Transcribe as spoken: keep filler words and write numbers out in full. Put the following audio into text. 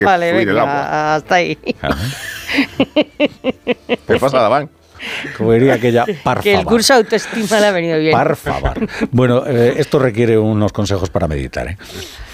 Vale, venga, hasta ahí. ¿Qué pasa, Daván? Como diría aquella, par Que el favor. curso autoestima le ha venido bien. Par favor. Bueno, eh, esto requiere unos consejos para meditar, ¿eh?